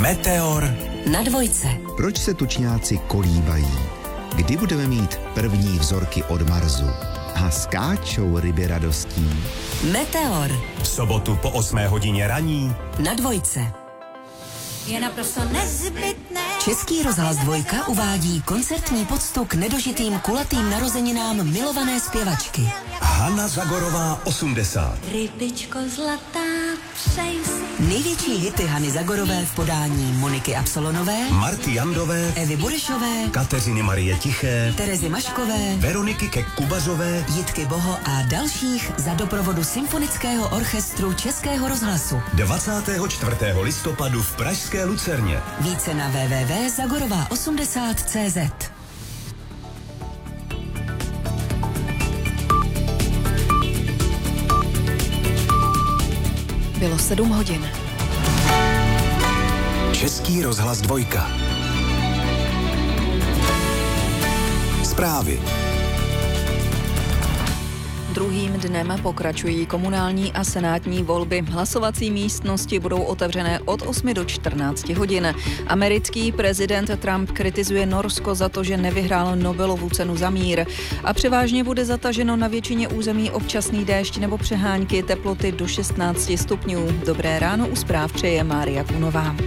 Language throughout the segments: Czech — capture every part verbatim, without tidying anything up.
Meteor na dvojce. Proč se tučňáci kolíbají? Kdy budeme mít první vzorky od Marsu? A skáčou ryby radostí? Meteor. V sobotu po osmé hodině raní na dvojce. Je naprosto nezbytné. Český rozhlas Dvojka uvádí koncertní poctu k nedožitým kulatým narozeninám milované zpěvačky. Hana Zagorová osmdesát. Rybičko zlatá, přeji si. Největší hity Hany Zagorové v podání Moniky Absolonové, Marty Jandové, Evy Burešové, Kateřiny Marie Tiché, Terezy Maškové, Veroniky Kek-Kubazové, Jitky Boho a dalších za doprovodu Symfonického orchestru Českého rozhlasu. dvacátého čtvrtého listopadu v pražské Lucerně. Více na w w w tečka zagorová osmdesát tečka cé zet. Bylo sedm hodin. Český rozhlas Dvojka. Zprávy. Druhým dnem pokračují komunální a senátní volby. Hlasovací místnosti budou otevřené od osmi do čtrnácti hodin. Americký prezident Trump kritizuje Norsko za to, že nevyhrál Nobelovu cenu za mír. A převážně bude zataženo na většině území občasný déšť nebo přehánky, teploty do šestnácti stupňů. Dobré ráno, u zpráv přeje Mária Kunová.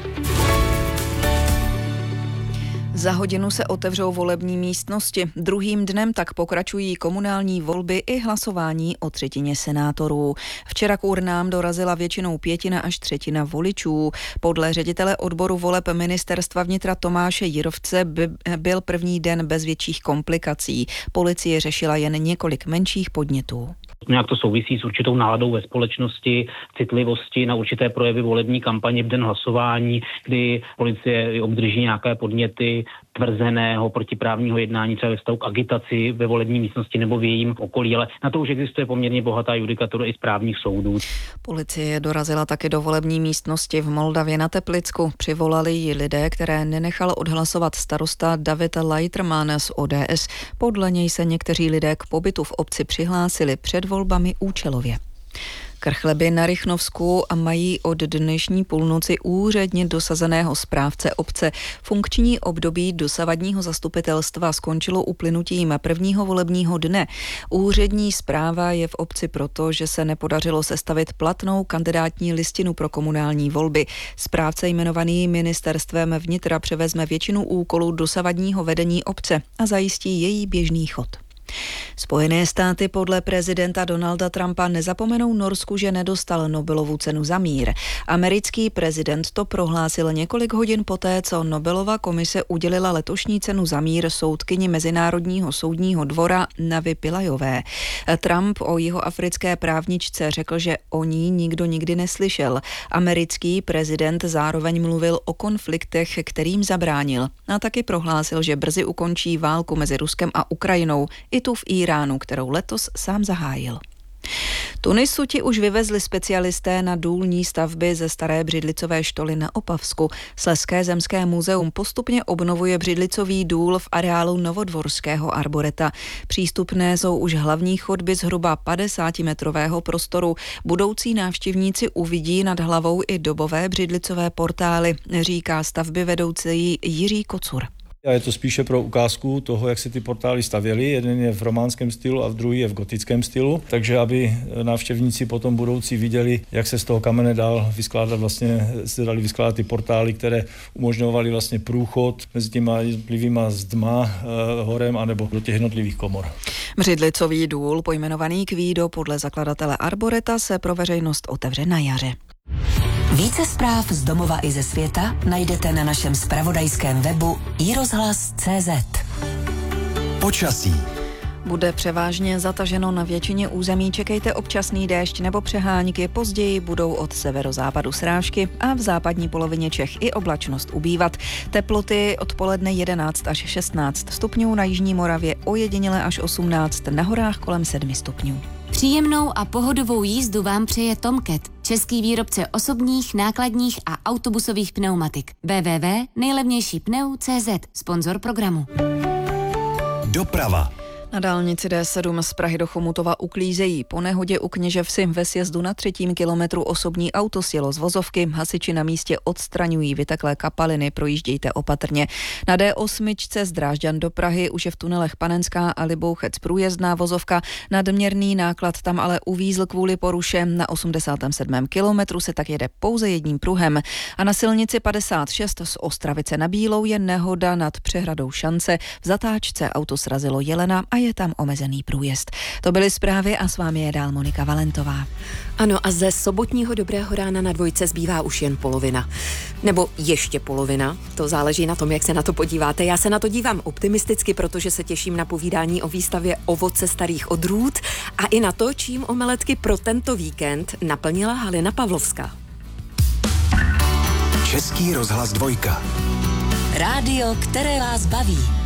Za hodinu se otevřou volební místnosti. Druhým dnem tak pokračují komunální volby i hlasování o třetině senátorů. Včera k urnám dorazila většinou pětina až třetina voličů. Podle ředitele odboru voleb ministerstva vnitra Tomáše Jirovce by byl první den bez větších komplikací. Policie řešila jen několik menších podnětů. Nějak to souvisí s určitou náladou ve společnosti, citlivosti na určité projevy volební kampaně v den hlasování, kdy policie obdrží nějaké podněty tvrzeného protiprávního jednání třeba ve vztahu k agitaci ve volební místnosti nebo v jejím okolí, ale na to už existuje poměrně bohatá judikatura i správních soudů. Policie dorazila taky do volební místnosti v Moldavě na Teplicku. Přivolali ji lidé, které nenechal odhlasovat starosta David Leiterman z O D S. Podle něj se někteří lidé k pobytu v obci přihlásili před volbami účelově. Krchleby na Rychnovsku mají od dnešní půlnoci úředně dosazeného správce obce. Funkční období dosavadního zastupitelstva skončilo uplynutím prvního volebního dne. Úřední správa je v obci proto, že se nepodařilo sestavit platnou kandidátní listinu pro komunální volby. Správce jmenovaný ministerstvem vnitra převezme většinu úkolů dosavadního vedení obce a zajistí její běžný chod. Spojené státy podle prezidenta Donalda Trumpa nezapomenou Norsku, že nedostal Nobelovu cenu za mír. Americký prezident to prohlásil několik hodin poté, co Nobelova komise udělila letošní cenu za mír soudkyni Mezinárodního soudního dvora Navi Pillajové. Trump o jihoafrické právničce řekl, že o ní nikdo nikdy neslyšel. Americký prezident zároveň mluvil o konfliktech, kterým zabránil. A taky prohlásil, že brzy ukončí válku mezi Ruskem a Ukrajinou, i tu v Iránu, kterou letos sám zahájil. Tunisu ti už vyvezli specialisté na důlní stavby ze staré břidlicové štoly na Opavsku. Slezské zemské muzeum postupně obnovuje břidlicový důl v areálu Novodvorského arboreta. Přístupné jsou už hlavní chodby zhruba padesátimetrového prostoru. Budoucí návštěvníci uvidí nad hlavou i dobové břidlicové portály, říká stavby vedoucí Jiří Kocur. A je to spíše pro ukázku toho, jak se ty portály stavěly. Jeden je v románském stylu a v druhý je v gotickém stylu. Takže aby návštěvníci potom budoucí viděli, jak se z toho kamene dal vyskládat vlastně, se dali vyskládat ty portály, které umožňovaly vlastně průchod mezi těma jednotlivýma zdma e, horem anebo do těch jednotlivých komor. Břidlicový důl, pojmenovaný Kvído podle zakladatele arboreta, se pro veřejnost otevře na jaře. Více zpráv z domova i ze světa najdete na našem zpravodajském webu i rozhlas tečka cé zet. Počasí. Bude převážně zataženo na většině území, čekejte občasný déšť nebo přehánky, později budou od severozápadu srážky a v západní polovině Čech i oblačnost ubývat. Teploty odpoledne jedenáct až šestnáct stupňů, na jižní Moravě ojediněle až osmnáct, na horách kolem sedm stupňů. Příjemnou a pohodovou jízdu vám přeje Tomcat, český výrobce osobních, nákladních a autobusových pneumatik. w w w tečka nejlevnější pneu tečka cé zet, sponzor programu. Doprava. Na dálnici D sedm z Prahy do Chomutova uklízejí. Po nehodě u Kněževsi ve sjezdu na třetím kilometru osobní auto sjelo z vozovky. Hasiči na místě odstraňují vyteklé kapaliny, projíždějte opatrně. Na D osm z Drážďan do Prahy už je v tunelech Panenská a Libouchec průjezdná vozovka. Nadměrný náklad tam ale uvízl kvůli poruše. Na osmdesátém sedmém kilometru se tak jede pouze jedním pruhem. A na silnici padesát šest z Ostravice na Bílou je nehoda nad přehradou Šance. V zatáčce auto srazilo jelena a je tam omezený průjezd. To byly zprávy a s vámi je dál Monika Valentová. Ano, a ze sobotního Dobrého rána na dvojce zbývá už jen polovina. Nebo ještě polovina, to záleží na tom, jak se na to podíváte. Já se na to dívám optimisticky, protože se těším na povídání o výstavě Ovoce starých odrůd a i na to, čím omeletky pro tento víkend naplnila Halina Pavlovská. Český rozhlas dvojka. Rádio, které vás baví.